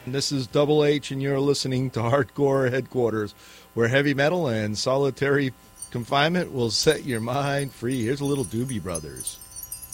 This is Double H, and you're listening to Hardcore Headquarters, where heavy metal and solitary confinement will set your mind free. Here's a little Doobie Brothers.